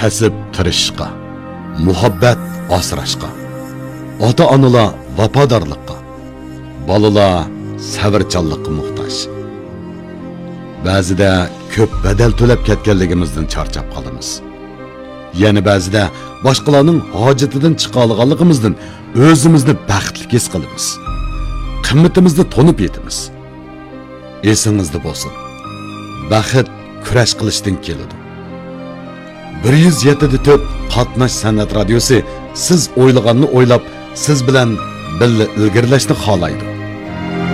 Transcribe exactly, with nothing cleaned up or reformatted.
kasb tirishishga, muhabbat asrashga, ota-onalar vafodorlikqa, bolalar sabrchanlikqa muhtoj. Ba'zida ko'p badal to'lab ketganligimizdan charchab qolamiz. Yana ba'zida boshqalarning hojatidan chiqa olganligimizdan o'zimizni baxtli his qilamiz. Qimmatimizni tonib yetamiz. Esingizda bo'lsin. Baxt kurash qilishdan keladi. bir yuz yetti nuqta to'rt Qatnash san'at radiosi siz o'ylaganni o'ylab, siz bilan birga ilgarilashni xohlaydi.